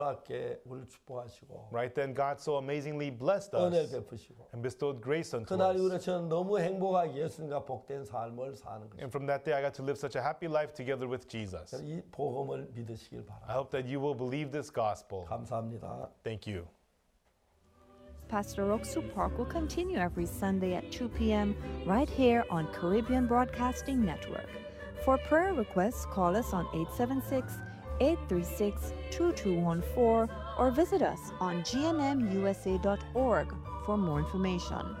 놀랍게 우리를 축복하시고 Right then, God so amazingly blessed 은혜를 us 베푸시고 and bestowed grace unto 그날 이후로 us. 저는 너무 행복하게 예수님과 복된 삶을 사는 것입니다. And from that day, I got to live such a happy life together with Jesus. 이 복음을 믿으시길 I 바랍니다. hope that you will believe this gospel. 감사합니다. Thank you. Pastor Roksu Park will continue every Sunday at 2 p.m. right here on Caribbean Broadcasting Network. For prayer requests, call us on 876-836-2214 or visit us on gnmusa.org for more information.